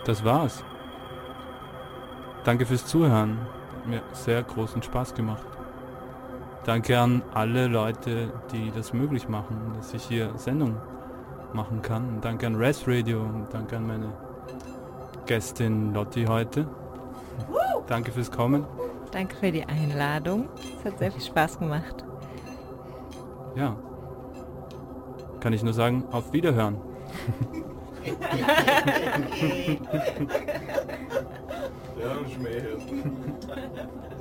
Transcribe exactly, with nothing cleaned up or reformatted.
das war's. Danke fürs Zuhören. Hat mir sehr großen Spaß gemacht. Danke an alle Leute, die das möglich machen, dass ich hier Sendung machen kann. Und danke an Res Radio und danke an meine Gästin Lotti heute. Danke fürs Kommen. Danke für die Einladung. Es hat sehr viel Spaß gemacht. Ja. Kann ich nur sagen, auf Wiederhören. Ja, Schmäh.